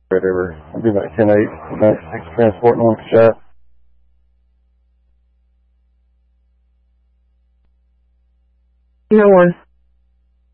Whatever. I'll be back 10-8. 96 transport on shot. No one.